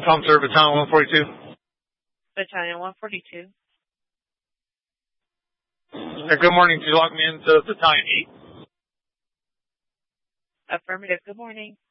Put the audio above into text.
ComServe Battalion 142. Battalion 142. Good morning. Could you log me into Battalion 8? Affirmative. Good morning.